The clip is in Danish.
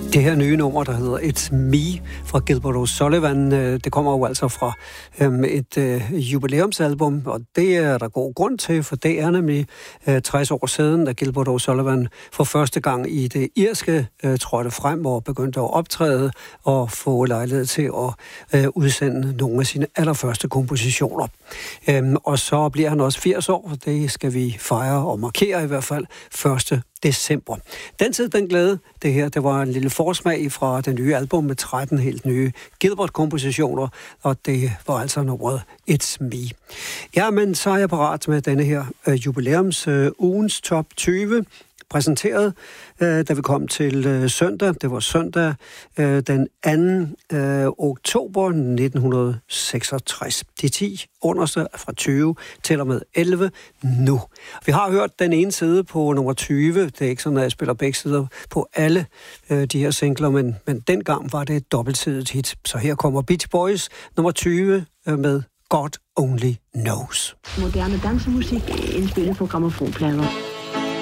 Det her nye nummer, der hedder It's Me fra Gilbert O'Sullivan, det kommer jo altså fra et jubilæumsalbum, og det er der god grund til, for det er nemlig 60 år siden, da Gilbert O'Sullivan for første gang i det irske trådte frem og begyndte at optræde og få lejlighed til at udsende nogle af sine allerførste kompositioner. Og så bliver han også 80 år, og det skal vi fejre og markere i hvert fald 1. december. Den tid, den glæde, det her, det var en lille forsmag fra det nye album med 13 helt nye Gilbert-kompositioner, og det var altså nummeret It's Me. Ja, men så er jeg parat med denne her jubilæums-ugens top 20, præsenteret, da vi kom til søndag. Det var søndag den 2. oktober 1966. De 10 underste fra 20 til og med 11 nu. Vi har hørt den ene side på nummer 20. Det er ikke sådan, at jeg spiller begge sider på alle de her singler, men dengang var det et dobbeltsidigt hit. Så her kommer Beach Boys nummer 20 med God Only Knows. Moderne dansemusik indspillet på grammofonplader.